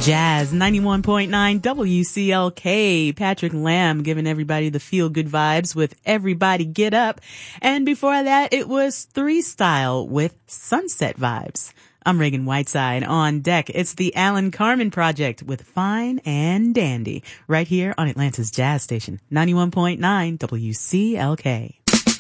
Jazz 91.9 WCLK. Patrick Lamb giving everybody the feel-good vibes with Everybody Get Up. And before that, it was Three Style with Sunset Vibes. I'm Reagan Whiteside. On deck, it's the Alan Carmen Project with Fine and Dandy right here on Atlanta's Jazz Station 91.9 WCLK.